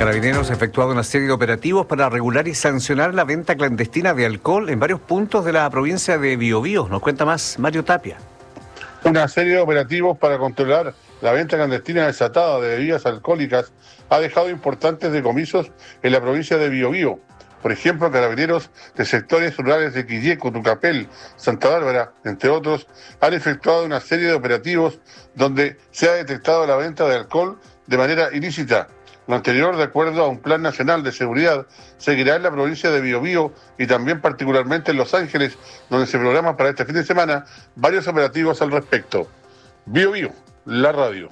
Carabineros ha efectuado una serie de operativos para regular y sancionar la venta clandestina de alcohol en varios puntos de la provincia de Biobío. Nos cuenta más Mario Tapia. Una serie de operativos para controlar la venta clandestina desatada de bebidas alcohólicas ha dejado importantes decomisos en la provincia de Biobío. Por ejemplo, carabineros de sectores rurales de Quilleco, Tucapel, Santa Bárbara, entre otros, han efectuado una serie de operativos donde se ha detectado la venta de alcohol de manera ilícita. Lo anterior, de acuerdo a un plan nacional de seguridad, seguirá en la provincia de Biobío y también particularmente en Los Ángeles, donde se programan para este fin de semana varios operativos al respecto. Biobío, la radio.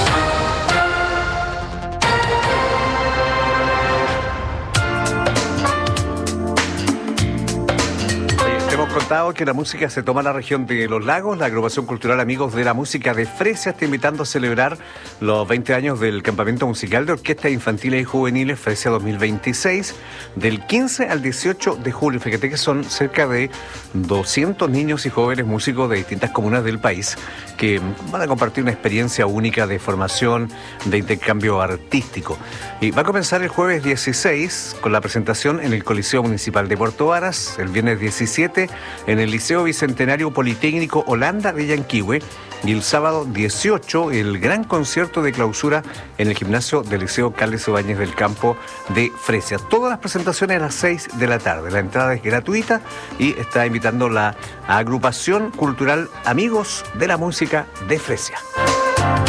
Hemos contado que la música se toma en la región de Los Lagos. La agrupación cultural Amigos de la Música de Fresia está invitando a celebrar los 20 años del campamento musical de orquestas infantiles y juveniles Fresia 2026 del 15 al 18 de julio. Fíjate que son cerca de 200 niños y jóvenes músicos de distintas comunas del país que van a compartir una experiencia única de formación, de intercambio artístico. Y va a comenzar el jueves 16 con la presentación en el Coliseo Municipal de Puerto Varas, el viernes 17 en el Liceo Bicentenario Politécnico Holanda de Yanquihue y el sábado 18 el gran concierto de clausura en el gimnasio del Liceo Carlos Ibáñez del Campo de Fresia. Todas las presentaciones a las 6 de la tarde. La entrada es gratuita y está invitando la agrupación cultural Amigos de la Música de Fresia.